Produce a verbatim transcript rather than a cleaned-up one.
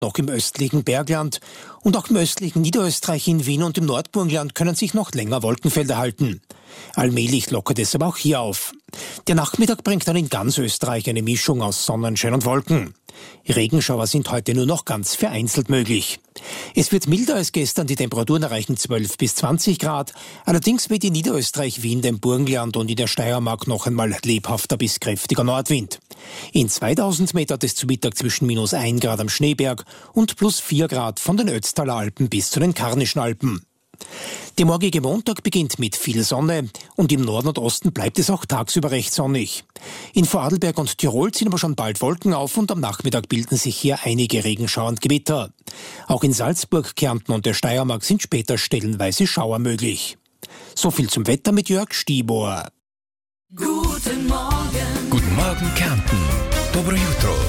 noch im östlichen Bergland und auch im östlichen Niederösterreich, in Wien und im Nordburgenland können sich noch länger Wolkenfelder halten. Allmählich lockert es aber auch hier auf. Der Nachmittag bringt dann in ganz Österreich eine Mischung aus Sonnenschein und Wolken. Regenschauer sind heute nur noch ganz vereinzelt möglich. Es wird milder als gestern, die Temperaturen erreichen zwölf bis zwanzig Grad. Allerdings weht in Niederösterreich, Wien, dem Burgenland und in der Steiermark noch einmal lebhafter bis kräftiger Nordwind. In zweitausend Meter hat es zu Mittag zwischen minus ein Grad am Schneeberg und plus vier Grad von den Ötztaler Alpen bis zu den Karnischen Alpen. Der morgige Montag beginnt mit viel Sonne und im Norden und Osten bleibt es auch tagsüber recht sonnig. In Vorarlberg und Tirol ziehen aber schon bald Wolken auf und am Nachmittag bilden sich hier einige Regenschauer und Gewitter. Auch in Salzburg, Kärnten und der Steiermark sind später stellenweise Schauer möglich. So viel zum Wetter mit Jörg Stibor. Guten Morgen. Guten Morgen, Kärnten. Dobro jutro.